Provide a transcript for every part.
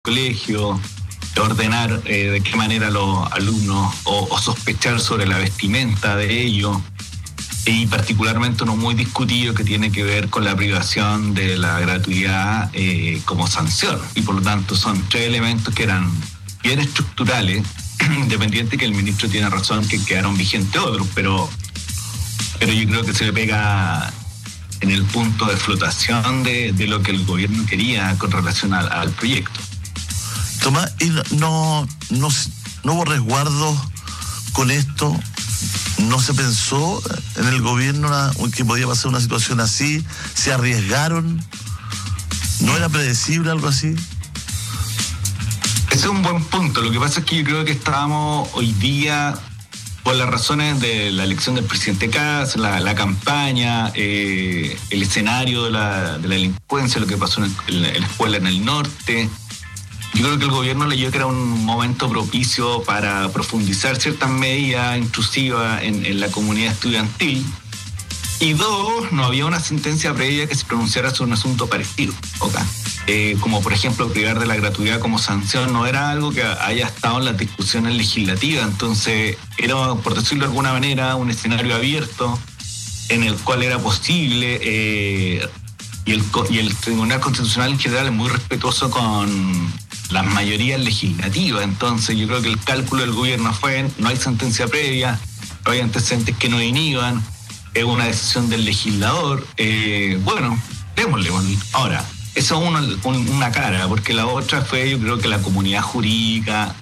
colegio, ordenar de qué manera los alumnos o sospechar sobre la vestimenta de ellos, y particularmente uno muy discutido que tiene que ver con la privación de la gratuidad como sanción. Y por lo tanto son tres elementos que eran bien estructurales, independiente que el ministro tiene razón que quedaron vigentes otros, pero yo creo que se le pega en el punto de flotación de lo que el gobierno quería con relación al proyecto. Tomás, ¿y no hubo resguardos con esto? ¿No se pensó en el gobierno que podía pasar una situación así? ¿Se arriesgaron? ¿No era predecible algo así? Ese es un buen punto. Lo que pasa es que yo creo que estábamos hoy día, por las razones de la elección del presidente Kast, la campaña, el escenario de la delincuencia, lo que pasó en la escuela en el norte. Yo creo que el gobierno leyó que era un momento propicio para profundizar ciertas medidas intrusivas en la comunidad estudiantil. Y dos, no había una sentencia previa que se pronunciara sobre un asunto parecido. Como por ejemplo privar de la gratuidad como sanción, no era algo que haya estado en las discusiones legislativas. Entonces era, por decirlo de alguna manera, un escenario abierto en el cual era posible, y el Tribunal Constitucional en general es muy respetuoso con las mayorías legislativas. Entonces yo creo que el cálculo del gobierno fue: no hay sentencia previa, no hay antecedentes que nos inhiban, es una decisión del legislador, bueno, démosle. Ahora, eso es una cara, porque la otra fue, yo creo que la comunidad jurídica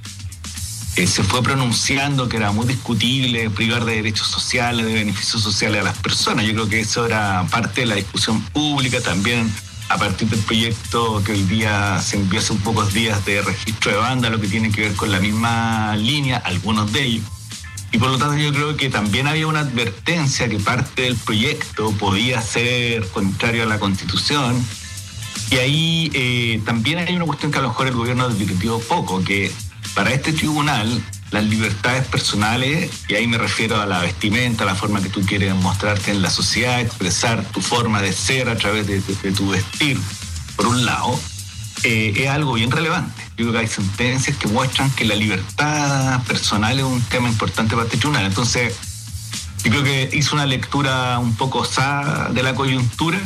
se fue pronunciando que era muy discutible privar de derechos sociales, de beneficios sociales a las personas. Yo creo que eso era parte de la discusión pública también, a partir del proyecto que hoy día se envió hace pocos días de registro de banda, lo que tiene que ver con la misma línea, algunos de ellos. Y por lo tanto yo creo que también había una advertencia que parte del proyecto podía ser contrario a la Constitución. Y ahí también hay una cuestión que a lo mejor el gobierno advirtió poco, que para este tribunal las libertades personales, y ahí me refiero a la vestimenta, a la forma que tú quieres mostrarte en la sociedad, expresar tu forma de ser a través de tu vestir, por un lado, es algo bien relevante. Yo creo que hay sentencias que muestran que la libertad personal es un tema importante para este tribunal. Entonces, yo creo que hizo una lectura un poco osada de la coyuntura,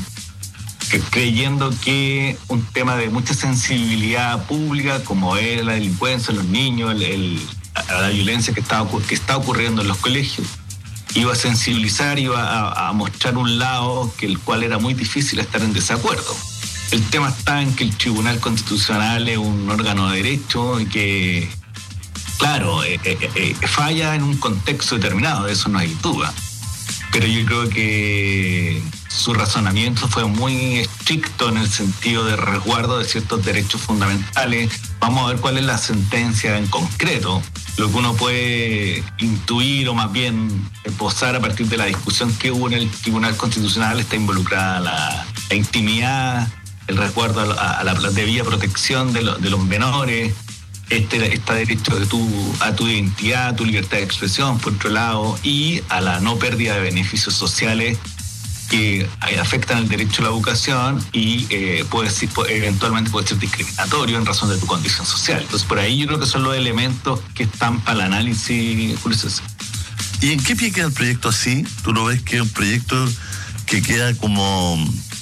creyendo que un tema de mucha sensibilidad pública, como es la delincuencia, los niños, la violencia que está ocurriendo en los colegios, iba a sensibilizar, iba a mostrar un lado que el cual era muy difícil estar en desacuerdo. El tema está en que el Tribunal Constitucional es un órgano de derecho y que, claro, falla en un contexto determinado, de eso no hay duda. Pero yo creo que su razonamiento fue muy estricto en el sentido de resguardo de ciertos derechos fundamentales. Vamos a ver cuál es la sentencia en concreto. Lo que uno puede intuir, o más bien esbozar a partir de la discusión que hubo en el Tribunal Constitucional, está involucrada la intimidad, el resguardo a la debida protección de los menores, está derecho a tu identidad, a tu libertad de expresión, por otro lado, y a la no pérdida de beneficios sociales que afectan el derecho a la educación y eventualmente puede ser discriminatorio en razón de tu condición social. Entonces, por ahí yo creo que son los elementos que están para el análisis, Julio César. ¿Y en qué pie queda el proyecto así? ¿Tú lo ves que es un proyecto que queda como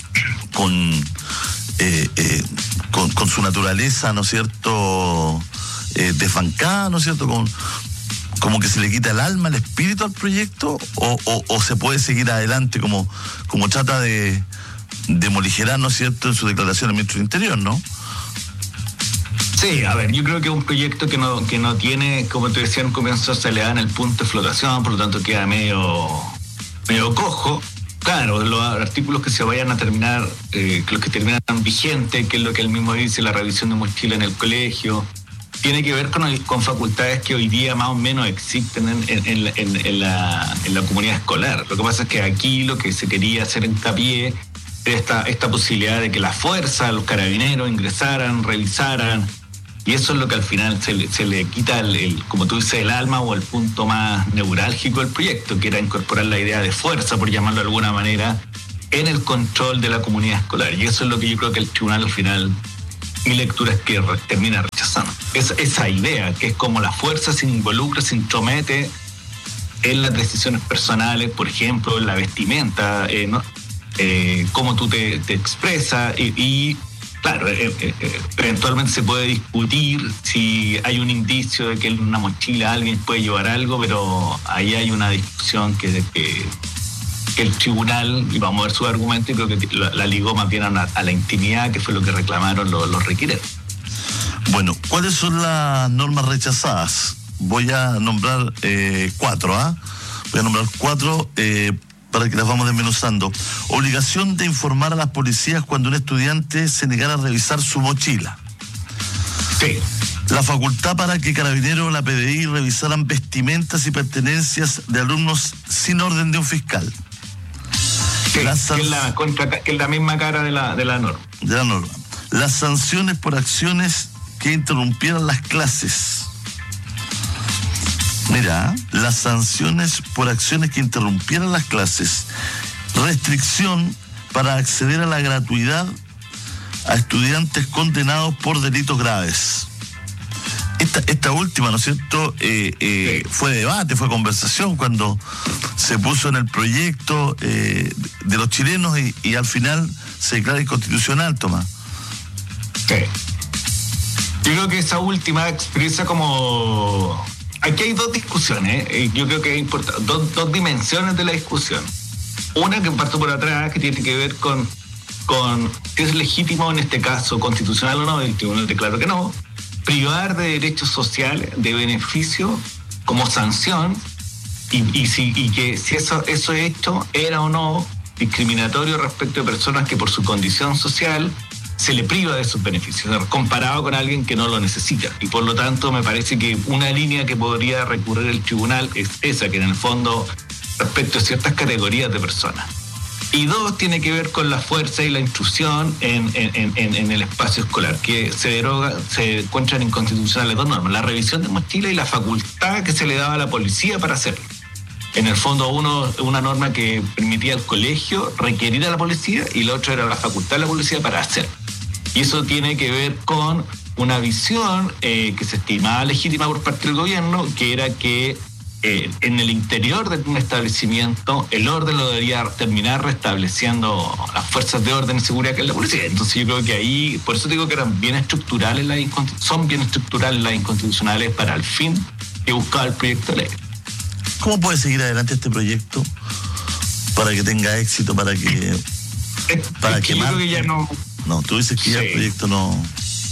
con su naturaleza, ¿no es cierto?, desbancada, ¿no es cierto?, como que se le quita el alma, el espíritu al proyecto, o se puede seguir adelante como trata de moligerar, ¿no es cierto?, en su declaración al ministro del Interior, ¿no? Sí, a ver, yo creo que es un proyecto que no tiene, como te decía en un comienzo, se le da en el punto de flotación, por lo tanto queda medio cojo. Claro, los artículos que se vayan a terminar, los que terminan vigentes, que es lo que él mismo dice, la revisión de mochila en el colegio, tiene que ver con facultades que hoy día más o menos existen en la comunidad escolar. Lo que pasa es que aquí lo que se quería hacer hincapié es esta posibilidad de que la fuerza, los carabineros ingresaran, revisaran, y eso es lo que al final se le quita, como tú dices, el alma o el punto más neurálgico del proyecto, que era incorporar la idea de fuerza, por llamarlo de alguna manera, en el control de la comunidad escolar. Y eso es lo que yo creo que el tribunal al final mi lectura es que termina rechazando. Esa idea, que es como la fuerza se involucra, se intromete en las decisiones personales, por ejemplo, en la vestimenta, ¿no? Cómo tú te expresas y claro, eventualmente se puede discutir si hay un indicio de que en una mochila alguien puede llevar algo, pero ahí hay una discusión que el tribunal, y vamos a ver su argumento, y creo que la ligó más bien a la intimidad, que fue lo que reclamaron los requirentes. Bueno, ¿cuáles son las normas rechazadas? Voy a nombrar 4, ¿ah? Voy a nombrar 4 para que las vamos desmenuzando. Obligación de informar a las policías cuando un estudiante se negara a revisar su mochila. Sí. La facultad para que Carabineros o la PDI revisaran vestimentas y pertenencias de alumnos sin orden de un fiscal. Sí, que es la misma cara de la norma. De la norma. Las sanciones por acciones que interrumpieran las clases. Mira, las sanciones por acciones que interrumpieran las clases. Restricción para acceder a la gratuidad a estudiantes condenados por delitos graves. Esta última, ¿no es cierto? Fue debate, fue conversación cuando se puso en el proyecto de los chilenos y al final se declara inconstitucional, Tomás. Sí. Yo creo que esa última expresa como... Aquí hay 2 discusiones, yo creo que es importante, dos dimensiones de la discusión. Una que parto por atrás, que tiene que ver con si es legítimo en este caso, constitucional o no, el tribunal declaró que no, privar de derechos sociales, de beneficio como sanción, y que si eso hecho era o no discriminatorio respecto de personas que por su condición social se le priva de sus beneficios, comparado con alguien que no lo necesita. Y por lo tanto me parece que una línea que podría recurrir el tribunal es esa, que en el fondo respecto a ciertas categorías de personas. Y 2, tiene que ver con la fuerza y la intrusión en el espacio escolar, que se encuentran inconstitucionales 2 normas, la revisión de mochila y la facultad que se le daba a la policía para hacerlo. En el fondo, una norma que permitía al colegio requerir a la policía y la otra era la facultad de la policía para hacerlo. Y eso tiene que ver con una visión que se estimaba legítima por parte del gobierno, que era que en el interior de un establecimiento el orden lo debería terminar restableciendo las fuerzas de orden y seguridad que es la policía. Entonces yo creo que ahí, por eso digo que eran bien estructurales son bien estructurales las inconstitucionales para el fin que buscaba el proyecto de ley. ¿Cómo puede seguir adelante este proyecto para que tenga éxito, para que yo creo que ya no... No, tú dices que ya el proyecto no...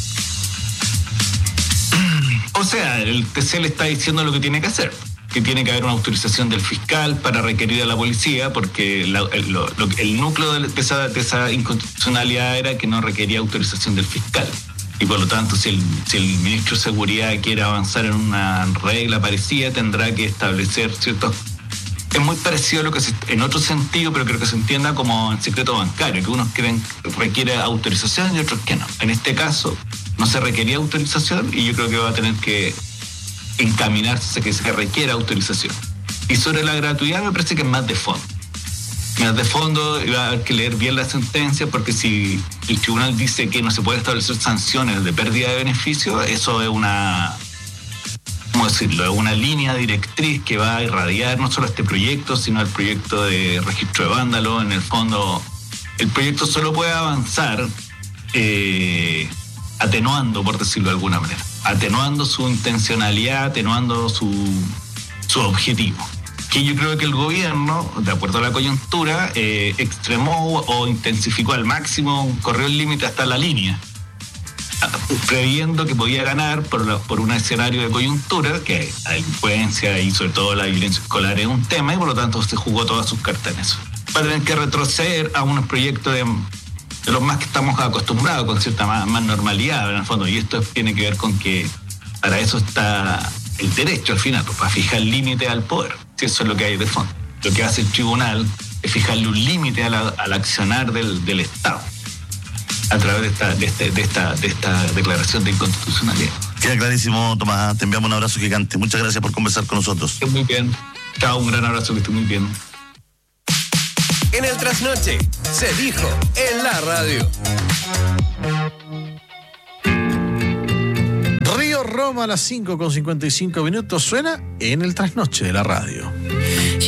O sea, el TC le está diciendo lo que tiene que hacer, que tiene que haber una autorización del fiscal para requerir a la policía, porque el núcleo de esa inconstitucionalidad era que no requería autorización del fiscal. Y por lo tanto, si el ministro de Seguridad quiere avanzar en una regla parecida, tendrá que establecer ciertos... Es muy parecido a lo que en otro sentido, pero creo que se entienda como en secreto bancario, que unos creen que requiere autorización y otros que no. En este caso, no se requería autorización y yo creo que va a tener que encaminarse a que se requiera autorización. Y sobre la gratuidad me parece que es más de fondo. Más de fondo va a haber que leer bien la sentencia, porque si el tribunal dice que no se puede establecer sanciones de pérdida de beneficio, eso es una... ¿cómo decirlo? Es una línea directriz que va a irradiar no solo este proyecto, sino el proyecto de registro de vándalos. En el fondo, el proyecto solo puede avanzar atenuando, por decirlo de alguna manera, atenuando su intencionalidad, atenuando su objetivo. Que yo creo que el gobierno, de acuerdo a la coyuntura, extremó o intensificó al máximo, corrió el límite hasta la línea, previendo que podía ganar por un escenario de coyuntura, que la delincuencia y sobre todo la violencia escolar es un tema, y por lo tanto se jugó todas sus cartas en eso. Va a tener que retroceder a unos proyectos de los más que estamos acostumbrados, con cierta más normalidad en el fondo, y esto tiene que ver con que para eso está el derecho al final, para fijar límite al poder. Si eso es lo que hay de fondo. Lo que hace el tribunal es fijarle un límite al accionar del Estado a través de esta declaración de inconstitucionalidad. Queda clarísimo, Tomás. Te enviamos un abrazo gigante. Muchas gracias por conversar con nosotros. Estés muy bien. Chao, un gran abrazo, que estés muy bien. En el Trasnoche se dijo en la radio. Lazio Roma a las 5:55 suena en el trasnoche de la radio.